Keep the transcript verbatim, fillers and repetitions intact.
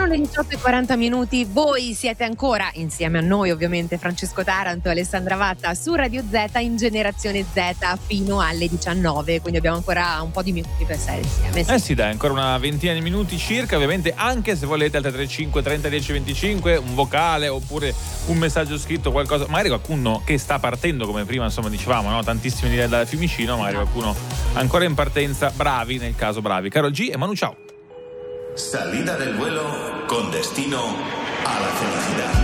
le diciotto e quaranta minuti, voi siete ancora insieme a noi, ovviamente Francesco Taranto e Alessandra Vatta su Radio Z in Generazione Z fino alle diciannove, quindi abbiamo ancora un po' di minuti per stare insieme. Sì. Eh sì, dai, ancora una ventina di minuti circa, ovviamente anche se volete al tre tre cinque trenta dieci venticinque un vocale oppure un messaggio scritto, qualcosa, magari qualcuno che sta partendo come prima, insomma dicevamo, no? Tantissimi linee da Fiumicino, magari qualcuno ancora in partenza, bravi nel caso bravi. Karol G e Manu Ciao. Salida del vuelo con destino a la felicidad.